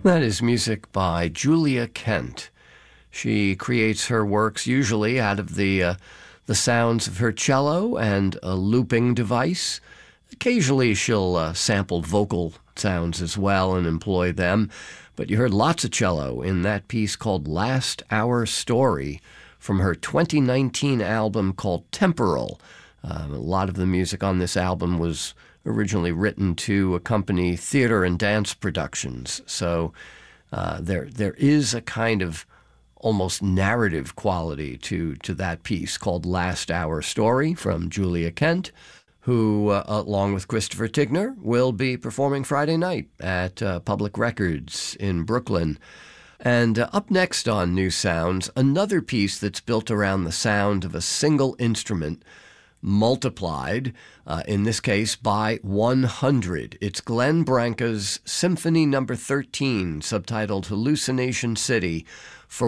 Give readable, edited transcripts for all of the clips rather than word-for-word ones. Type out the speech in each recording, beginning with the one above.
That is music by Julia Kent. She creates her works usually out of the sounds of her cello and a looping device. Occasionally she'll sample vocal sounds as well and employ them. But you heard lots of cello in that piece called Last Hour Story from her 2019 album called Temporal. A lot of the music on this album was originally written to accompany theater and dance productions. So there is a kind of almost narrative quality to that piece called Last Hour Story from Julia Kent, who, along with Christopher Tigner, will be performing Friday night at Public Records in Brooklyn. And up next on New Sounds, another piece that's built around the sound of a single instrument multiplied, in this case, by 100. It's Glenn Branca's Symphony No. 13, subtitled Hallucination City, for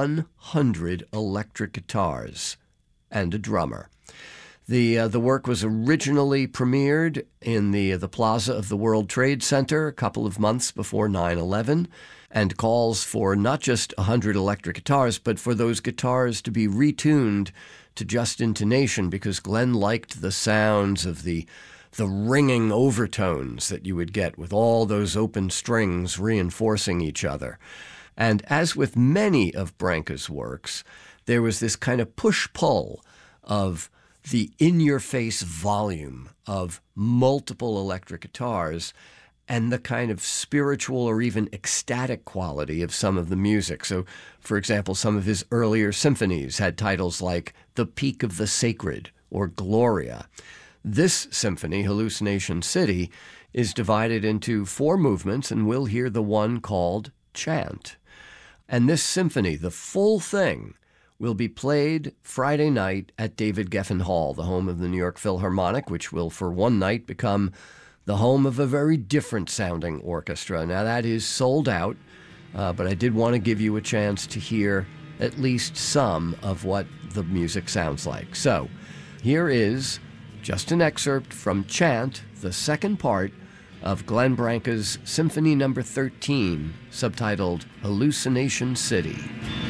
100 electric guitars and a drummer. The work was originally premiered in the Plaza of the World Trade Center a couple of months before 9/11, and calls for not just 100 electric guitars, but for those guitars to be retuned to just intonation, because Glenn liked the sounds of the ringing overtones that you would get with all those open strings reinforcing each other. And as with many of Branca's works, there was this kind of push-pull of the in-your-face volume of multiple electric guitars and the kind of spiritual or even ecstatic quality of some of the music. So, for example, some of his earlier symphonies had titles like The Peak of the Sacred or Gloria. This symphony, Hallucination City, is divided into 4 movements, and we'll hear the one called Chant. And this symphony, the full thing, will be played Friday night at David Geffen Hall, the home of the New York Philharmonic, which will for one night become the home of a very different sounding orchestra. Now that is sold out, but I did want to give you a chance to hear at least some of what the music sounds like. So here is just an excerpt from Chant, the second part of Glenn Branca's Symphony No. 13, subtitled Hallucination City.